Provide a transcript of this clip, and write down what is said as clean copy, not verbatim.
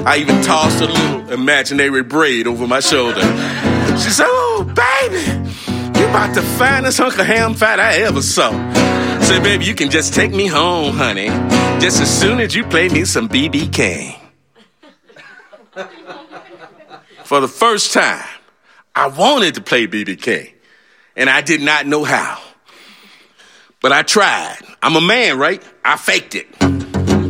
I even tossed a little imaginary braid over my shoulder. She said, oh, baby, you about the finest hunk of ham fat I ever saw. I said, baby, you can just take me home, honey, just as soon as you play me some B.B. King. For the first time, I wanted to play B.B. King, and I did not know how. But I tried. I'm a man, right? I faked it.